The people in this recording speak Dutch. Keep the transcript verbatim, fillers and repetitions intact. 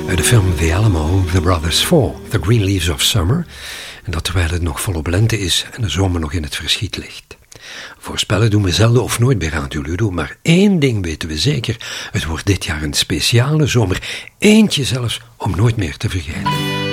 Uit de film The Alamo, The Brothers Fall, The Green Leaves of Summer. En dat terwijl het nog volop lente is en de zomer nog in het verschiet ligt. Voorspellen doen we zelden of nooit bij Radio Ludo, maar één ding weten we zeker. Het wordt dit jaar een speciale zomer. Eentje zelfs om nooit meer te vergeten.